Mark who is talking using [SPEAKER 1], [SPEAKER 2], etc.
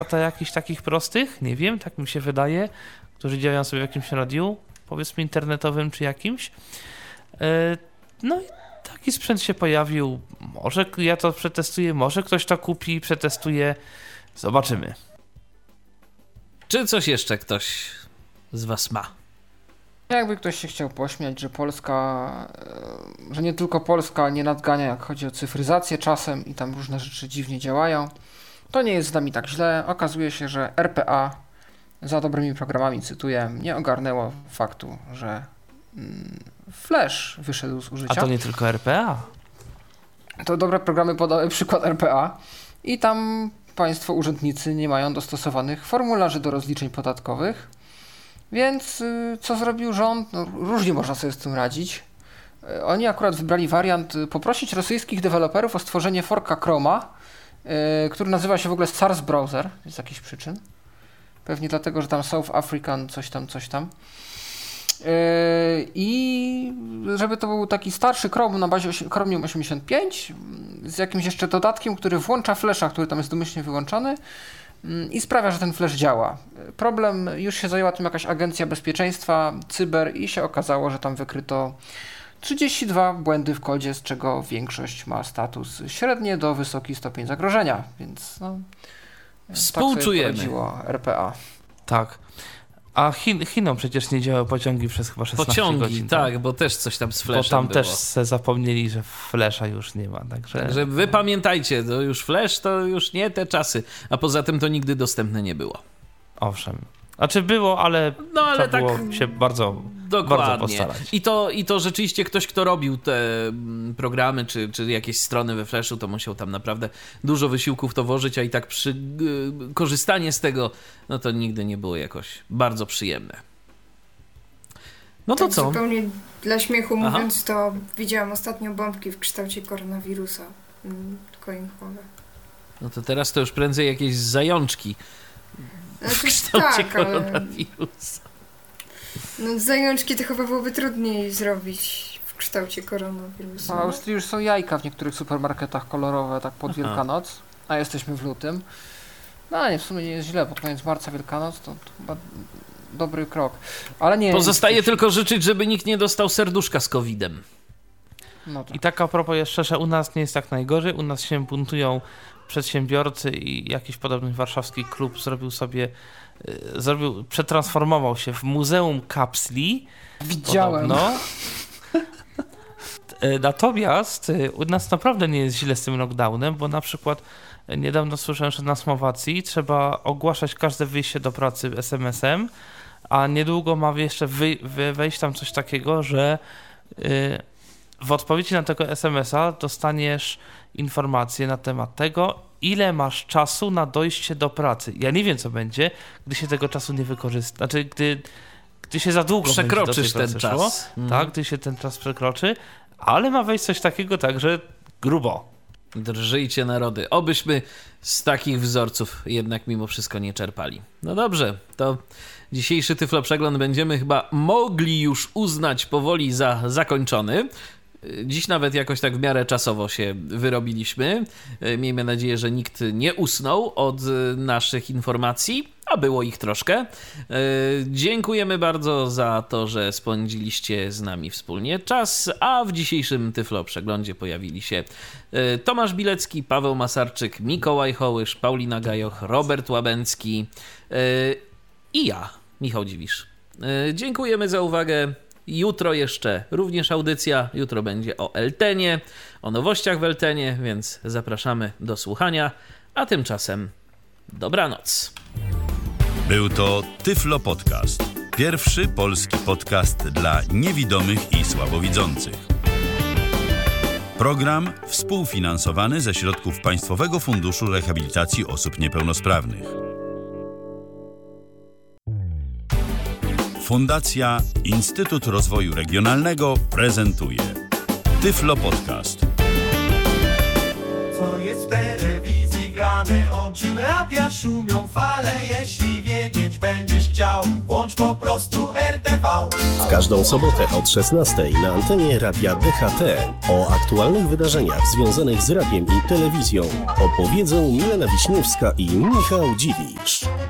[SPEAKER 1] jakichś takich prostych, nie wiem, tak mi się wydaje, którzy działają sobie w jakimś radiu, powiedzmy internetowym czy jakimś. No i taki sprzęt się pojawił. Może ja to przetestuję, może ktoś to kupi, przetestuje. Zobaczymy.
[SPEAKER 2] Czy coś jeszcze ktoś z was ma?
[SPEAKER 3] Jakby ktoś się chciał pośmiać, że Polska, że nie tylko Polska nie nadgania, jak chodzi o cyfryzację czasem i tam różne rzeczy dziwnie działają, to nie jest z nami tak źle. Okazuje się, że RPA za dobrymi programami, cytuję, nie ogarnęło faktu, że Flash wyszedł z użycia.
[SPEAKER 1] A to nie tylko RPA.
[SPEAKER 3] To dobre programy podały przykład RPA i tam państwo urzędnicy nie mają dostosowanych formularzy do rozliczeń podatkowych, więc co zrobił rząd? No, różnie można sobie z tym radzić. Oni akurat wybrali wariant poprosić rosyjskich deweloperów o stworzenie forka Chroma, który nazywa się w ogóle SARS Browser z jakichś przyczyn. Pewnie dlatego, że tam South African coś tam. I żeby to był taki starszy Chrome na bazie Chromium 85 z jakimś jeszcze dodatkiem, który włącza Flasha, który tam jest domyślnie wyłączony i sprawia, że ten Flash działa. Problem, już się zajęła tym jakaś agencja bezpieczeństwa, cyber i się okazało, że tam wykryto 32 błędy w kodzie, z czego większość ma status średnie do wysoki stopień zagrożenia, więc no,
[SPEAKER 2] współczujemy.
[SPEAKER 3] Tak sobie poradziło RPA.
[SPEAKER 1] Tak. A Chinom przecież nie działały pociągi przez chyba 16 godzin.
[SPEAKER 2] Tak, bo też coś tam z Flashem
[SPEAKER 1] bo tam
[SPEAKER 2] było.
[SPEAKER 1] też se zapomnieli, że Flasha już nie ma. Także
[SPEAKER 2] wy pamiętajcie, to już Flash to już nie te czasy, a poza tym to nigdy dostępne nie było.
[SPEAKER 1] Owszem. Znaczy było, ale trzeba
[SPEAKER 2] tak
[SPEAKER 1] było się bardzo postarać.
[SPEAKER 2] I to rzeczywiście ktoś, kto robił te programy, czy jakieś strony we Flashu, to musiał tam naprawdę dużo wysiłku w to włożyć, a i tak korzystanie z tego, no to nigdy nie było jakoś bardzo przyjemne. No to
[SPEAKER 4] tak
[SPEAKER 2] co?
[SPEAKER 4] Zupełnie dla śmiechu mówiąc, to widziałam ostatnio bombki w kształcie koronawirusa. Coinhole.
[SPEAKER 2] No to teraz to już prędzej jakieś zajączki w kształcie koronawirusa.
[SPEAKER 4] No zajączki to chyba byłoby trudniej zrobić w kształcie koronawirusa.
[SPEAKER 3] W Austrii już są jajka w niektórych supermarketach kolorowe, tak pod Wielkanoc, a jesteśmy w lutym. No nie, w sumie nie jest źle, pod koniec marca Wielkanoc to chyba dobry krok. Ale nie.
[SPEAKER 2] Pozostaje tylko życzyć, żeby nikt nie dostał serduszka z COVID-em.
[SPEAKER 1] No tak. I tak a propos jeszcze, że u nas nie jest tak najgorzej, u nas się buntują przedsiębiorcy i jakiś podobny warszawski klub przetransformował się w Muzeum Kapsli.
[SPEAKER 3] Widziałem.
[SPEAKER 1] Podobno. Natomiast u nas naprawdę nie jest źle z tym lockdownem, bo na przykład niedawno słyszałem, że na Słowacji trzeba ogłaszać każde wyjście do pracy SMS-em, a niedługo ma jeszcze wejść tam coś takiego, że w odpowiedzi na tego SMS-a dostaniesz informację na temat tego, ile masz czasu na dojście do pracy. Ja nie wiem, co będzie, gdy się tego czasu nie wykorzysta. Znaczy, gdy się za długo
[SPEAKER 2] przekroczysz
[SPEAKER 1] będzie do tej pracy
[SPEAKER 2] ten czas.
[SPEAKER 1] Szło, tak, gdy się ten czas przekroczy, ale ma wejść coś takiego, także grubo.
[SPEAKER 2] Drżyjcie narody. Obyśmy z takich wzorców jednak mimo wszystko nie czerpali. No dobrze, to dzisiejszy Tyfloprzegląd będziemy chyba mogli już uznać powoli za zakończony. Dziś nawet jakoś tak w miarę czasowo się wyrobiliśmy. Miejmy nadzieję, że nikt nie usnął od naszych informacji, a było ich troszkę. Dziękujemy bardzo za to, że spędziliście z nami wspólnie czas, a w dzisiejszym Tyfloprzeglądzie pojawili się Tomasz Bilecki, Paweł Masarczyk, Mikołaj Hołysz, Paulina Gajoch, Robert Łabęcki i ja, Michał Dziwisz. Dziękujemy za uwagę. Jutro jeszcze również audycja. Jutro będzie o Eltenie, o nowościach w Eltenie, więc zapraszamy do słuchania. A tymczasem dobranoc.
[SPEAKER 5] Był to Tyflo Podcast. Pierwszy polski podcast dla niewidomych i słabowidzących. Program współfinansowany ze środków Państwowego Funduszu Rehabilitacji Osób Niepełnosprawnych. Fundacja Instytut Rozwoju Regionalnego prezentuje Tyflo Podcast.
[SPEAKER 6] Co jest w telewizji grane, oczy radia szumią fale. Jeśli wiedzieć będziesz chciał, włącz po prostu RTV.
[SPEAKER 7] każdą sobotę od 16 na antenie Radia DHT o aktualnych wydarzeniach związanych z radiem i telewizją opowiedzą Milena Wiśniewska i Michał Dziwisz.